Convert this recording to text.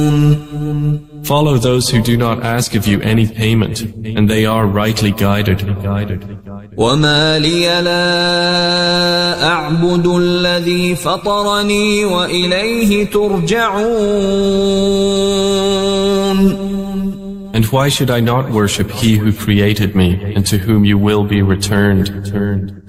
Follow those who do not ask of you any payment, and they are rightly guided. وما لي لا أعبد الذي فطرني وإليه ترجعون. And why should I not worship He who created me, and to whom you will be returned?